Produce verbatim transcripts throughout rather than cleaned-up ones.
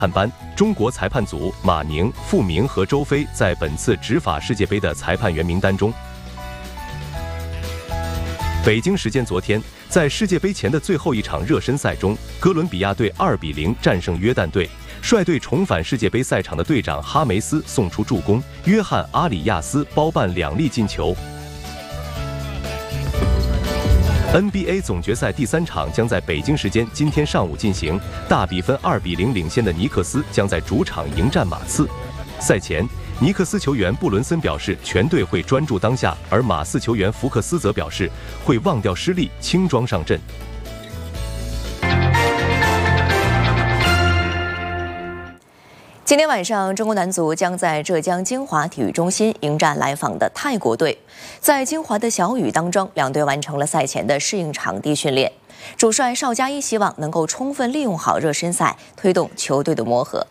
判班，中国裁判组马宁、傅明和周飞在本次执法世界杯的裁判员名单中。北京时间昨天，在世界杯前的最后一场热身赛中，哥伦比亚队二比零战胜约旦队，率队重返世界杯赛场的队长哈梅斯送出助攻，约翰·阿里亚斯包办两粒进球。N B A 总决赛第三场将在北京时间今天上午进行，大比分二比零领先的尼克斯将在主场迎战马刺。赛前，尼克斯球员布伦森表示全队会专注当下，而马刺球员福克斯则表示会忘掉失利，轻装上阵。 今天晚上，中国男足将在浙江金华体育中心迎战来访的泰国队。在金华的小雨当中，两队完成了赛前的适应场地训练。主帅邵佳一希望能够充分利用好热身赛，推动球队的磨合。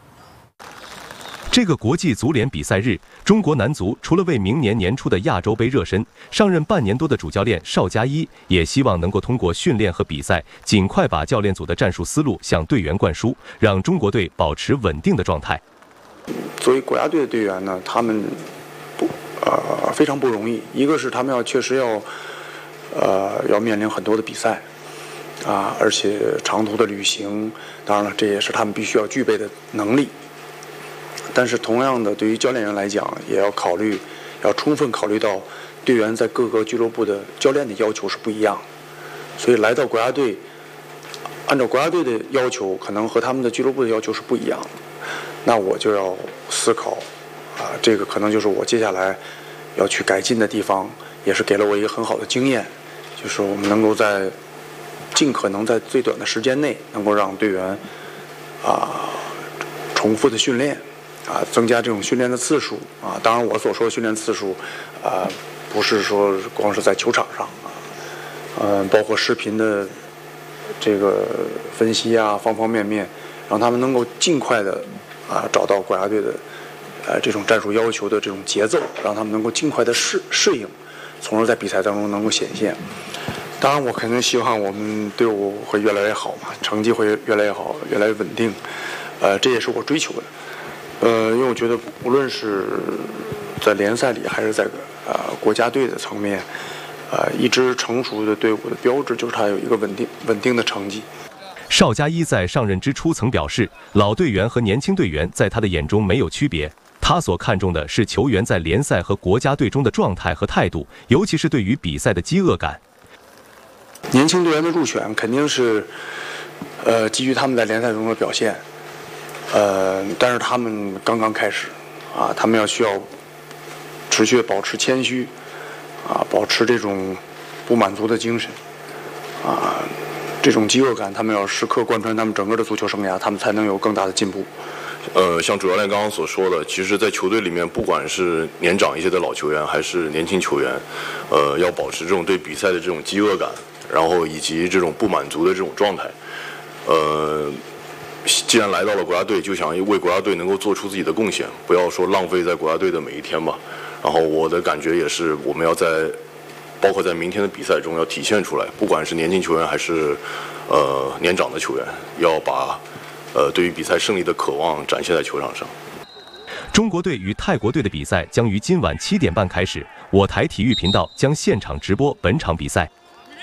这个国际足联比赛日，中国男足除了为明年年初的亚洲杯热身，上任半年多的主教练邵佳一也希望能够通过训练和比赛，尽快把教练组的战术思路向队员灌输，让中国队保持稳定的状态。 作为国家队的队员呢，他们不呃非常不容易，一个是他们要确实要呃要面临很多的比赛啊，而且长途的旅行，当然了，这也是他们必须要具备的能力。但是同样的，对于教练员来讲，也要考虑，要充分考虑到队员在各个俱乐部的教练的要求是不一样，所以来到国家队，按照国家队的要求，可能和他们的俱乐部的要求是不一样的。那我就要思考，啊，这个可能就是我接下来要去改进的地方，也是给了我一个很好的经验，就是我们能够在尽可能在最短的时间内，能够让队员啊重复的训练。啊，增加这种训练的次数啊，当然我所说的训练次数，啊，不是说光是在球场上啊，嗯，包括视频的这个分析啊，方方面面，让他们能够尽快的啊找到国家队的呃这种战术要求的这种节奏，让他们能够尽快的适适应，从而在比赛当中能够显现。当然，我肯定希望我们队伍会越来越好嘛，成绩会越来越好，越来越稳定，呃，这也是我追求的。呃，因为我觉得无论是在联赛里还是在呃国家队的层面，呃，一支成熟的队伍的标志就是它有一个稳定稳定的成绩。 邵佳一在上任之初曾表示，老队员和年轻队员在他的眼中没有区别，他所看重的是球员在联赛和国家队中的状态和态度，尤其是对于比赛的饥饿感。 年轻队员的入选肯定是，呃，基于他们在联赛中的表现。呃，但是他们刚刚开始，啊，他们要需要持续保持谦虚，啊，保持这种不满足的精神，啊，这种饥饿感，他们要时刻贯穿他们整个的足球生涯，他们才能有更大的进步。 呃，像主教练刚刚所说的，其实，在球队里面，不管是年长一些的老球员，还是年轻球员，呃，要保持这种对比赛的这种饥饿感，然后以及这种不满足的这种状态，呃。既然来到了国家队，就想为国家队能够做出自己的贡献，不要说浪费在国家队的每一天吧。然后我的感觉也是，我们要在包括在明天的比赛中要体现出来，不管是年轻球员还是呃年长的球员，要把呃对于比赛胜利的渴望展现在球场上。 中国队与泰国队的比赛将于今晚七点半开始，我台体育频道将现场直播本场比赛。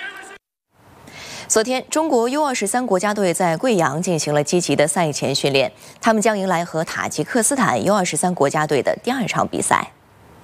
昨天，中国 U 二十三国家队在贵阳进行了积极的赛前训练，他们将迎来和塔吉克斯坦 U 二十三国家队的第二场比赛。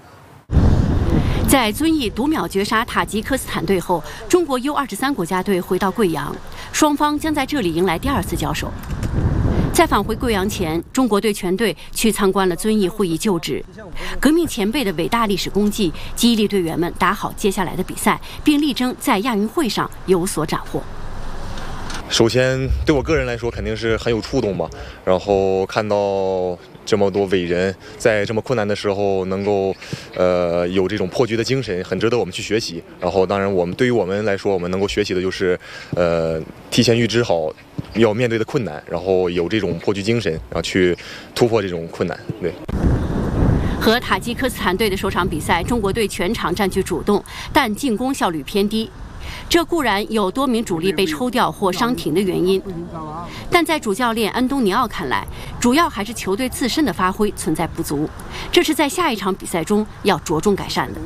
在遵义读秒绝杀塔吉克斯坦队后，中国 U 二十三国家队回到贵阳，双方将在这里迎来第二次交手。在返回贵阳前，中国队全队去参观了遵义会议旧址，革命前辈的伟大历史功绩激励队员们打好接下来的比赛，并力争在亚运会上有所斩获。 首先，对我个人来说肯定是很有触动吧。然后看到这么多伟人在这么困难的时候能够，呃，有这种破局的精神，很值得我们去学习。然后，当然我们对于我们来说，我们能够学习的就是，呃，提前预知好要面对的困难，然后有这种破局精神，然后去突破这种困难。对。 和塔吉克斯坦队的首场比赛，中国队全场占据主动，但进攻效率偏低。这固然有多名主力被抽调或伤停的原因，但在主教练安东尼奥看来，主要还是球队自身的发挥存在不足，这是在下一场比赛中要着重改善的。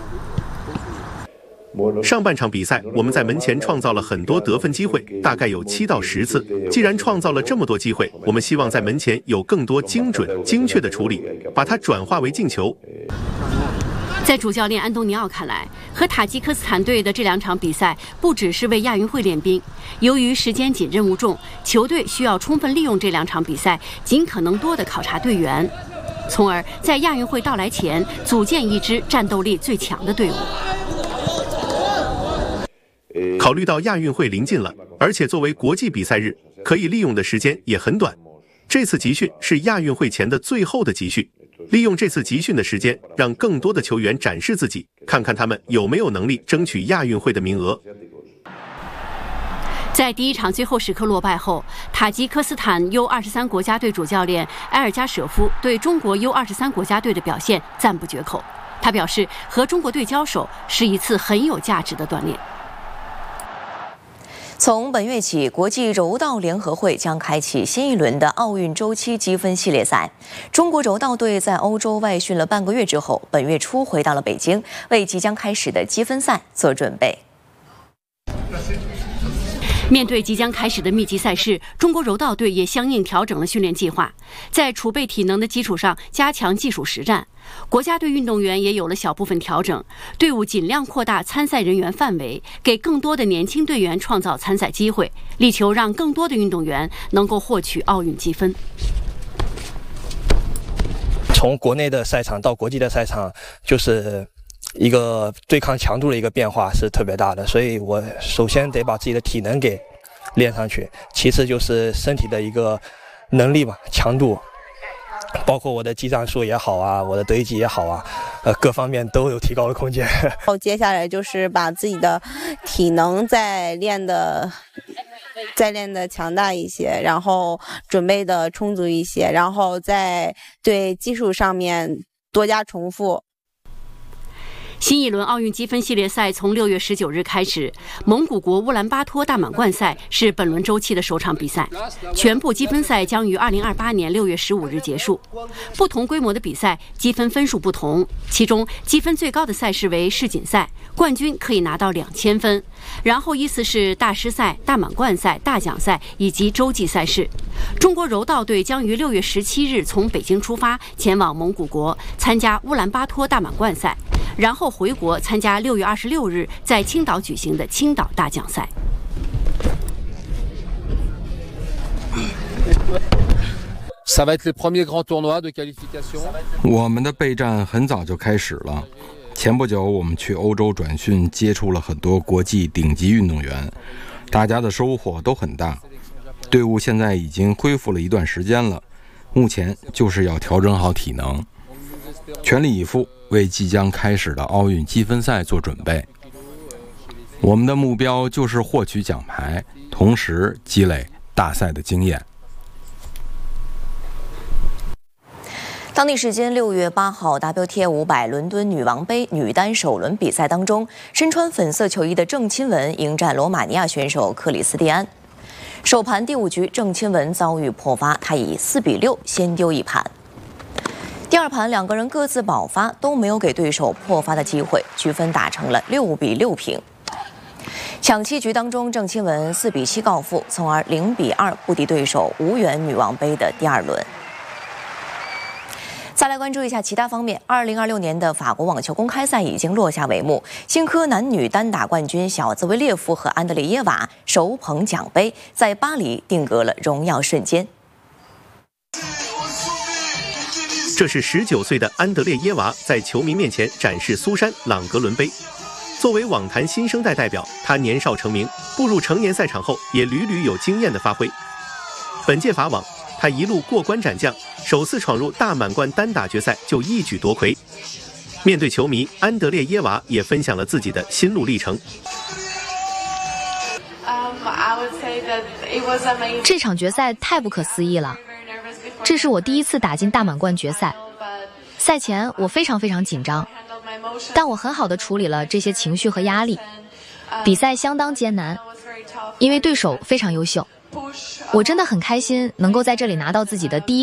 上半场比赛，我们在门前创造了很多得分机会，大概有七到十次。既然创造了这么多机会，我们希望在门前有更多精准、精确的处理，把它转化为进球。 在主教练安东尼奥看来，和塔吉克斯坦队的这两场比赛不只是为亚运会练兵，由于时间紧、任务重，球队需要充分利用这两场比赛，尽可能多地考察队员，从而在亚运会到来前组建一支战斗力最强的队伍。 考虑到亚运会临近了，而且作为国际比赛日，可以利用的时间也很短。这次集训是亚运会前的最后的集训，利用这次集训的时间，让更多的球员展示自己，看看他们有没有能力争取亚运会的名额。 在第一场最后时刻落败后，塔吉克斯坦 U 二十三国家队主教练埃尔加舍夫对中国 U 二十三国家队的表现赞不绝口。他表示，和中国队交手是一次很有价值的锻炼。 从本月起，国际柔道联合会将开启新一轮的奥运周期积分系列赛。中国柔道队在欧洲外训了半个月之后，本月初回到了北京，为即将开始的积分赛做准备。 面对即将开始的密集赛事，中国柔道队也相应调整了训练计划，在储备体能的基础上加强技术实战。国家队运动员也有了小部分调整，队伍尽量扩大参赛人员范围，给更多的年轻队员创造参赛机会，力求让更多的运动员能够获取奥运积分。 从国内的赛场到国际的赛场，就是一个对抗强度的一个变化是特别大的，所以我首先得把自己的体能给练上去，其次就是身体的一个能力吧，强度，包括我的技战术也好啊，我的得击也好啊，呃，各方面都有提高的空间。 接下来就是把自己的体能再练的再练的强大一些，然后准备的充足一些，然后在对技术上面多加重复。 新一轮奥运积分系列赛从六月十九日开始，蒙古国乌兰巴托大满贯赛是本轮周期的首场比赛，全部积分赛将于二零二八年六月十五日结束。不同规模的比赛积分分数不同，其中积分最高的赛事为世锦赛，冠军可以拿到两千分，然后依次是大师赛、大满贯赛、大奖赛以及洲际赛事。中国柔道队将于六月十七日从北京出发，前往蒙古国参加乌兰巴托大满贯赛，然后回国参加六月二十六日在青岛举行的青岛大奖赛。 我们的备战很早就开始了。前不久，我们去欧洲转训，接触了很多国际顶级运动员，大家的收获都很大。队伍现在已经恢复了一段时间了，目前就是要调整好体能，全力以赴为即将开始的奥运积分赛做准备。我们的目标就是获取奖牌，同时积累大赛的经验。 当地时间六月八号 W T A 五百伦敦女王杯女单首轮比赛当中，身穿粉色球衣的郑钦文迎战罗马尼亚选手克里斯蒂安。首盘第五局，郑钦文遭遇破发，他以四比六先丢一盘。第二盘两个人各自保发，都没有给对手破发的机会，局分打成了六比六平。抢七局当中，郑钦文四比七告负，从而零比二不敌对手，无缘女王杯的第二轮。再来关注一下其他方面，二零二六年的法国网球公开赛已经落下帷幕，新科男女单打冠军小兹维列夫和安德烈耶娃手捧奖杯，在巴黎定格了荣耀瞬间。 这是十九岁的安德烈耶娃在球迷面前展示苏珊朗格伦杯。作为网坛新生代代表，他年少成名，步入成年赛场后也屡屡有惊艳的发挥。本届法网，他一路过关斩将，首次闯入大满贯单打决赛就一举夺魁。面对球迷，安德烈耶娃也分享了自己的心路历程。 这场决赛太不可思议了，这是我第一次打进大满贯决赛。 赛前我非常非常紧张，但我很好的处理了这些情绪和压力。比赛相当艰难，因为对手非常优秀。我真的很开心能够在这里拿到自己的第一